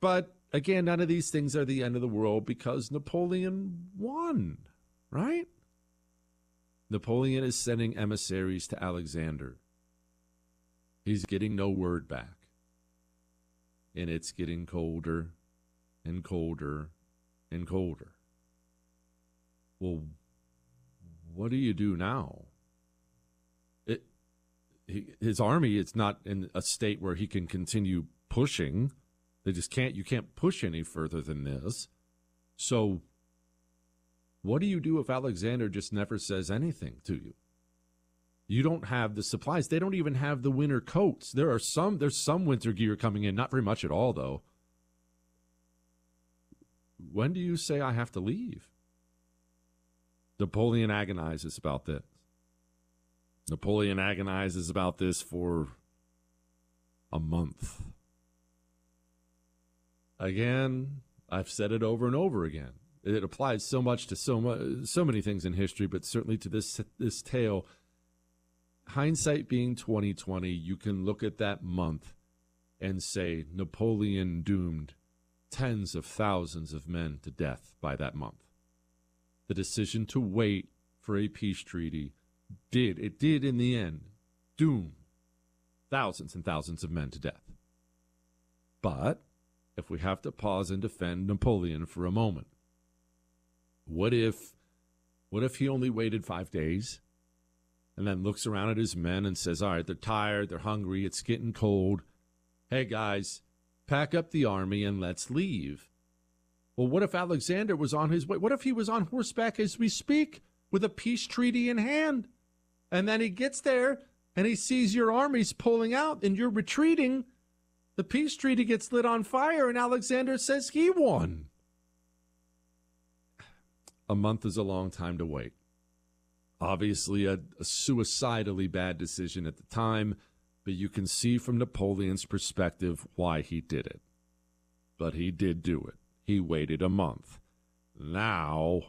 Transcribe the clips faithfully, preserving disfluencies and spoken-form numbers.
But again, none of these things are the end of the world because Napoleon won, right? Napoleon is sending emissaries to Alexander. He's getting no word back. And it's getting colder and colder and colder. Well, what do you do now? It, he, his army is not in a state where he can continue pushing. They just can't, you can't push any further than this. So what do you do if Alexander just never says anything to you? You don't have the supplies. They don't even have the winter coats. There are some, there's some winter gear coming in, not very much at all, though. When do you say I have to leave? Napoleon agonizes about this. Napoleon agonizes about this for a month. Again, I've said it over and over again. It applies so much to so much, so many things in history, but certainly to this this tale. Hindsight being twenty twenty, you can look at that month and say Napoleon doomed tens of thousands of men to death by that month. The decision to wait for a peace treaty did, it did in the end, doom thousands and thousands of men to death. But if we have to pause and defend Napoleon for a moment, what if, what if he only waited five days? And then looks around at his men and says, all right, they're tired, they're hungry, it's getting cold. Hey, guys, pack up the army and let's leave. Well, what if Alexander was on his way? What if he was on horseback as we speak with a peace treaty in hand? And then he gets there and he sees your armies pulling out and you're retreating. The peace treaty gets lit on fire and Alexander says he won. A month is a long time to wait. Obviously, a, a suicidally bad decision at the time, but you can see from Napoleon's perspective why he did it. But he did do it. He waited a month. Now,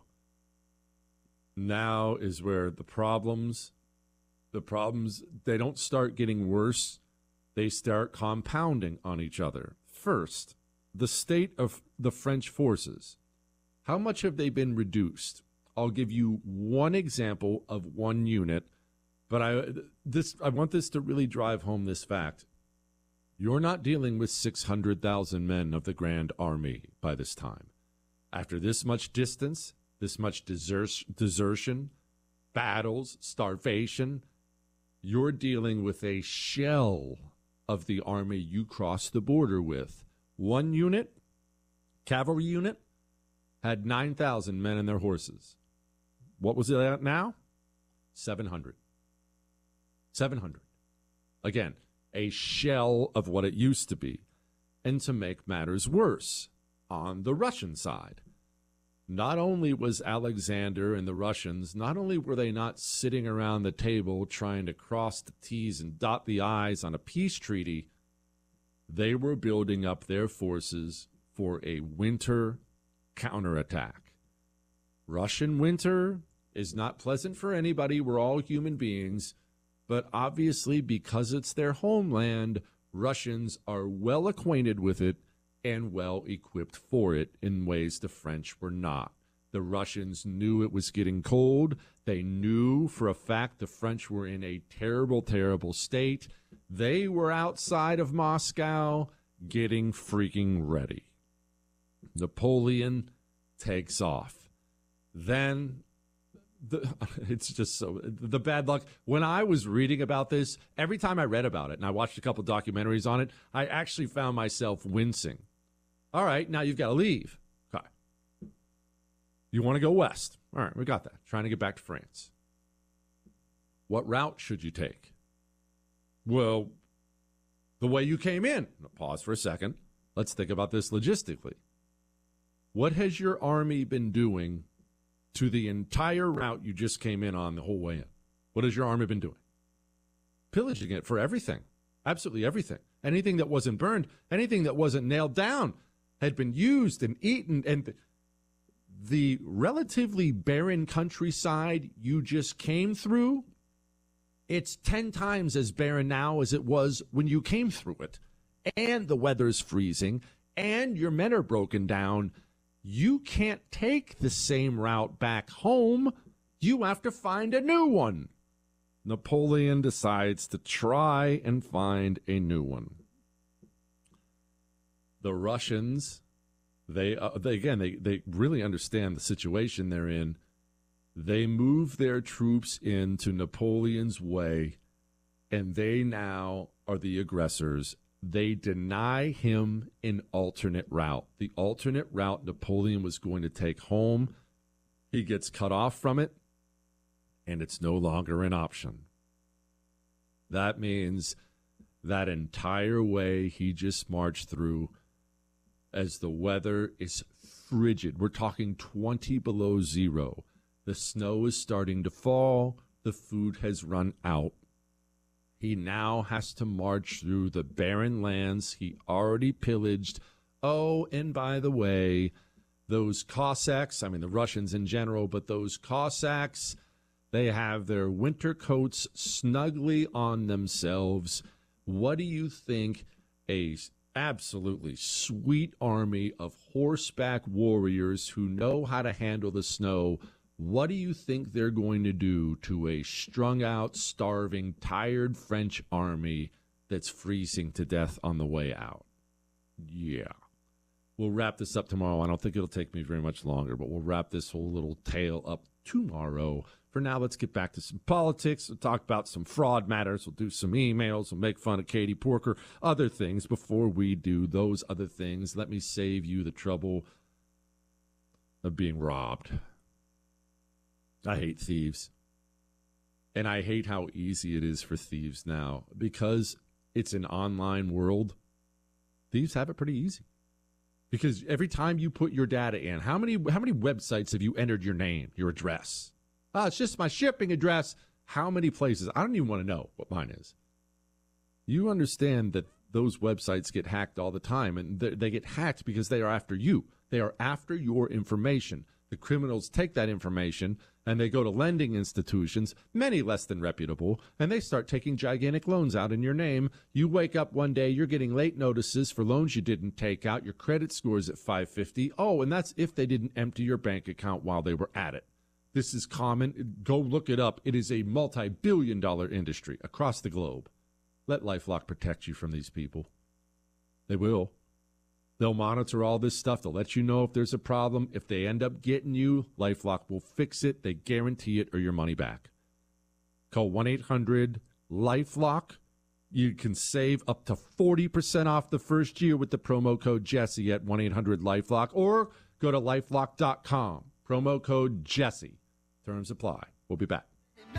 now is where the problems, the problems, they don't start getting worse. They start compounding on each other. First, the state of the French forces. How much have they been reduced? I'll give you one example of one unit, but I this I want this to really drive home this fact. You're not dealing with six hundred thousand men of the Grand Army by this time. After this much distance, this much desert, desertion, battles, starvation, you're dealing with a shell of the army you crossed the border with. One unit, cavalry unit, had nine thousand men and their horses. What was it at now? seven hundred. seven hundred. Again, a shell of what it used to be. And to make matters worse, on the Russian side, not only was Alexander and the Russians, not only were they not sitting around the table trying to cross the T's and dot the I's on a peace treaty, they were building up their forces for a winter counterattack. Russian winter is not pleasant for anybody. We're all human beings. But obviously, because it's their homeland, Russians are well acquainted with it and well equipped for it in ways the French were not. The Russians knew it was getting cold. They knew for a fact the French were in a terrible, terrible state. They were outside of Moscow getting freaking ready. Napoleon takes off. Then the, it's just so the bad luck. When I was reading about this, every time I read about it, and I watched a couple documentaries on it, I actually found myself wincing. All right, now you've got to leave. Okay. You want to go west. All right, we got that. Trying to get back to France. What route should you take? Well, the way you came in. Now, pause for a second. Let's think about this logistically. What has your army been doing to the entire route you just came in on the whole way in? What has your army been doing? Pillaging it for everything. Absolutely everything. Anything that wasn't burned, anything that wasn't nailed down had been used and eaten. And the relatively barren countryside you just came through, it's ten times as barren now as it was when you came through it. And the weather's freezing. and your men are broken down, you can't take the same route back home. You have to find a new one. Napoleon decides to try and find a new one. The Russians, they, uh, they again, they, they really understand the situation they're in. They move their troops into Napoleon's way, and they now are the aggressors. They deny him an alternate route. The alternate route Napoleon was going to take home, he gets cut off from it, and it's no longer an option. That means that entire way he just marched through, as the weather is frigid. We're talking twenty below zero. The snow is starting to fall. The food has run out. He now has to march through the barren lands he already pillaged. Oh, and by the way, those Cossacks, I mean the Russians in general, but those Cossacks, they have their winter coats snugly on themselves. What do you think a absolutely sweet army of horseback warriors who know how to handle the snow, what do you think they're going to do to a strung-out, starving, tired French army that's freezing to death on the way out? Yeah. We'll wrap this up tomorrow. I don't think it'll take me very much longer, but we'll wrap this whole little tale up tomorrow. For now, let's get back to some politics. We'll talk about some fraud matters. We'll do some emails. We'll make fun of Katie Porker, other things. Before we do those other things, let me save you the trouble of being robbed. I hate thieves. And I hate how easy it is for thieves now. Because it's an online world, thieves have it pretty easy. Because every time you put your data in, how many how many websites have you entered your name, your address? Oh, it's just my shipping address. How many places? I don't even want to know what mine is. You understand that those websites get hacked all the time, and they get hacked because they are after you. They are after your information. The criminals take that information, and they go to lending institutions, many less than reputable, and they start taking gigantic loans out in your name. You wake up one day, you're getting late notices for loans you didn't take out. Your credit score is at five fifty. Oh, and that's if they didn't empty your bank account while they were at it. This is common. Go look it up. It is a multi-billion dollar industry across the globe. Let LifeLock protect you from these people. They will. They'll monitor all this stuff. They'll let you know if there's a problem. If they end up getting you, LifeLock will fix it. They guarantee it or your money back. Call one eight hundred LifeLock. You can save up to forty percent off the first year with the promo code Jesse at one eight hundred LifeLock, or go to lifelock dot com. Promo code Jesse. Terms apply. We'll be back.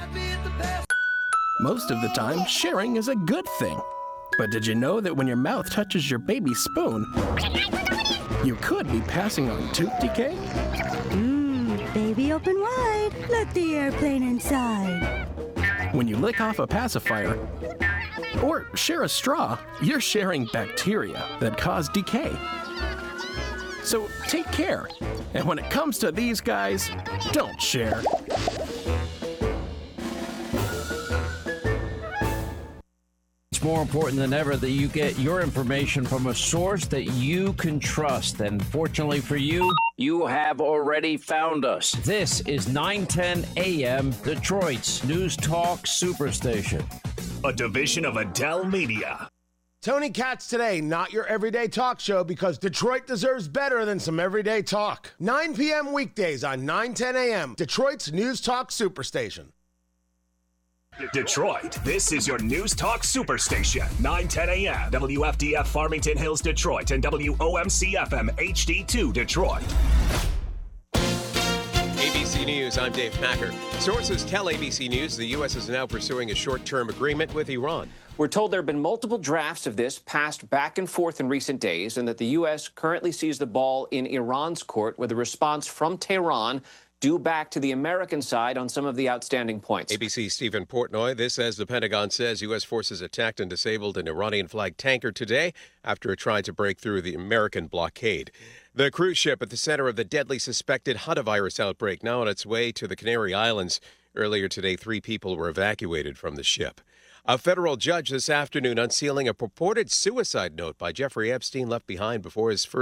Most of the time, sharing is a good thing. But did you know that when your mouth touches your baby's spoon, you could be passing on tooth decay? Mmm, baby open wide. Let the airplane inside. When you lick off a pacifier or share a straw, you're sharing bacteria that cause decay. So take care. And when it comes to these guys, don't share. It's more important than ever that you get your information from a source that you can trust. And fortunately for you, you have already found us. This is nine ten A M, Detroit's News Talk Superstation. A division of Adele Media. Tony Katz Today, not your everyday talk show, because Detroit deserves better than some everyday talk. nine p.m. weekdays on nine ten A M, Detroit's News Talk Superstation. Detroit, this is your News Talk Superstation. nine ten A M, W F D F Farmington Hills, Detroit, and W O M C F M H D two, Detroit. A B C News, I'm Dave Packer. Sources tell A B C News the U S is now pursuing a short-term agreement with Iran. We're told there have been multiple drafts of this passed back and forth in recent days, and that the U S currently sees the ball in Iran's court with a response from Tehran due back to the American side on some of the outstanding points. A B C's Stephen Portnoy, this as the Pentagon says U S forces attacked and disabled an Iranian-flagged tanker today after it tried to break through the American blockade. The cruise ship at the center of the deadly suspected hantavirus outbreak now on its way to the Canary Islands. Earlier today, three people were evacuated from the ship. A federal judge this afternoon unsealing a purported suicide note by Jeffrey Epstein left behind before his first